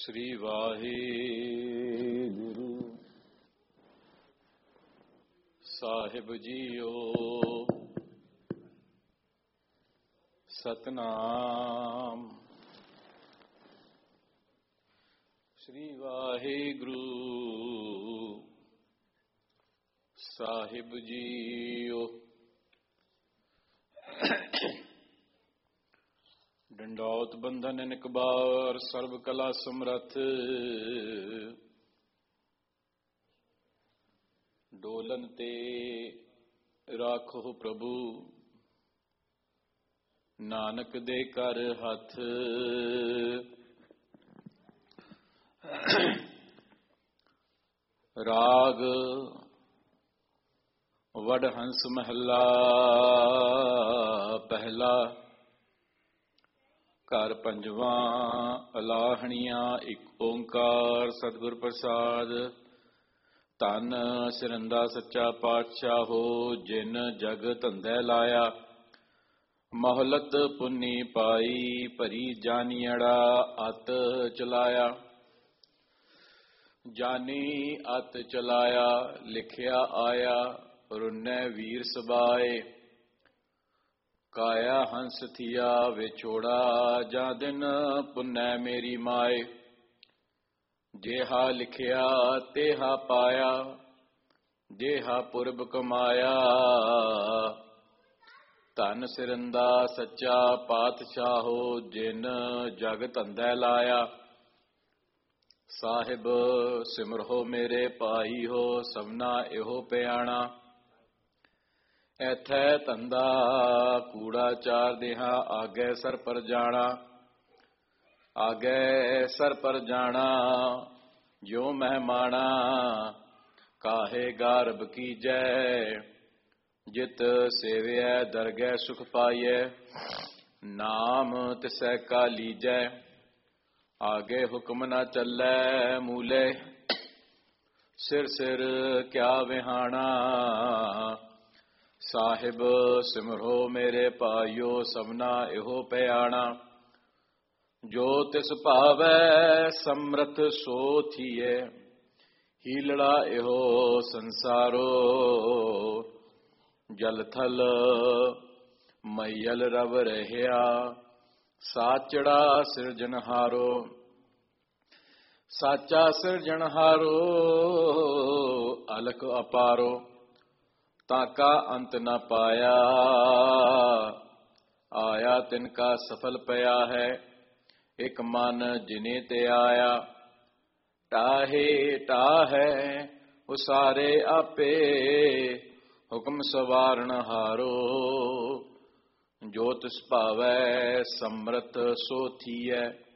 ਸ੍ਰੀ ਵਾਹਿਗੁਰੂ ਸਾਹਿਬ JIO. Satnam. ਸ੍ਰੀ ਵਾਹਿਗੁਰੂ ਸਾਹਿਬ JIO. ਡੰਡੌਤ ਬੰਧਨ ਨਿਕਬਾਰ ਸਰਬ ਕਲਾ ਸਮਰੱਥ, ਡੋਲਨ ਤੇ ਰਾਖੋ ਪ੍ਰਭੂ, ਨਾਨਕ ਦੇ ਕਰ ਹੱਥ। ਰਾਗ ਵਡਹੰਸ ਮਹੱਲਾ ਪਹਿਲਾ। ਘਰ ਪੰਜਵਾਂ। ਅਲਾਹਣੀਆਂ ਇੱਕ ਓੰਕਾਰ ਸਤਿਗੁਰ ਪ੍ਰਸਾਦ। ਧੰਨ ਸਿਰੰਦਾ ਸੱਚਾ ਪਾਤਸ਼ਾਹੋ, ਜਿਨ ਜਗ ਧੰਧੈ ਲਾਇਆ। ਮਹਲਤ ਪੁੰਨੀ ਪਾਈ, ਭਰੀ ਜਾਨੀਅੜਾ ਅਤ ਚਲਾਇਆ। ਜਾਨੀ ਅਤ ਚਲਾਇਆ, ਲਿਖਿਆ ਆਇਆ, ਰੁੰਨੈ ਵੀਰ ਸਬਾਏ। ਕਾਇਆ ਹੰਸ ਥੀਆ ਵਿਛੋੜਾ, ਜਾਂ ਦਿਨ ਪੁੰਨੈ ਮੇਰੀ ਮਾਏ। ਜੇਹਾ ਲਿਖਿਆ ਤੇਹਾ ਪਾਇਆ, ਜੇਹਾ ਪੁਰਬ ਕਮਾਇਆ। ਧੰਨ ਸਿਰੰਦਾ ਸੱਚਾ ਪਾਤਸ਼ਾਹੋ, ਜਿਨ ਜਗ ਧੰਧੈ ਲਾਇਆ। ਸਾਹਿਬ ਸਿਮਰੋ ਮੇਰੇ ਭਾਈ ਹੋ, ਸਭਨਾ ਇਹੋ ਪਿਆਣਾ। ਐਥੈ ਧੰਦਾ ਕੂੜਾ ਚਾਰ ਦੇਹਾ, ਆਗੈ ਸਰ ਪਰ ਜਾਣਾ। ਆਗੈ ਸਰ ਪਰ ਜਾਣਾ, ਜਿਉ ਮਹਿਮਾਣਾ। ਕਾਹੇ ਗਾਰਬ ਕੀਜੈ, ਜਿਤ ਸੇਵਿਐ ਦਰਗਹਿ ਸੁਖ ਪਾਈਐ। ਨਾਮ ਤਿਸੈ ਕਾ ਲੀਜੈ, ਆਗੇ ਹੁਕਮ ਨਾ ਚੱਲੈ। ਮੂਲੇ ਸਿਰ ਸਿਰ ਕਿਆ ਵਿਹਾਣਾ। ਸਾਹਿਬ ਸਿਮਰੋ ਮੇਰੇ ਭਾਈਓ, ਸਭਨਾ ਇਹੋ ਪਿਆਣਾ। ਜੋ ਤਿਸ ਭਾਵੈ ਸਮਰਥ ਸੋ ਥੀਏ, ਹੀਲੜਾ ਇਹੋ ਸੰਸਾਰੋ। ਜਲ ਥਲ ਮਈਲ ਰਵ ਰਹਿਆ, ਸਾਚੜਾ ਸਿਰਜਣਹਾਰੋ। ਸਾਚਾ ਸਿਰਜਣਹਾਰੋ, ਅਲਖ ਅਪਾਰੋ। ਤਾਕਾ ਅੰਤ ਨ ਪਾਇਆ, ਆਇਆ ਤਿਨ ਕਾ ਸਫਲ ਪਿਆ ਹੈ। ਇਕ ਮਨ ਜਿਨੇ ਤੇ ਆਇਆ, ਟਾਹੇ ਟਾਹੈ ਉਸਾਰੇ ਆਪੇ। ਹੁਕਮ ਸਵਾਰਨ ਹਾਰੋ, ਜੋ ਤਿਸ ਭਾਵੈ ਸਮਰਥ ਸੋ ਥੀਐ।